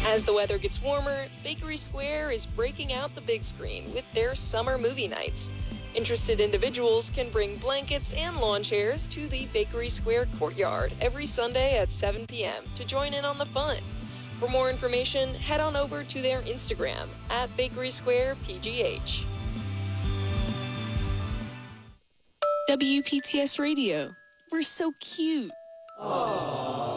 As the weather gets warmer, Bakery Square is breaking out the big screen with their summer movie nights. Interested individuals can bring blankets and lawn chairs to the Bakery Square courtyard every Sunday at 7 p.m. to join in on the fun. For more information, head on over to their Instagram at Bakery Square PGH. WPTS Radio. We're so cute. Aww.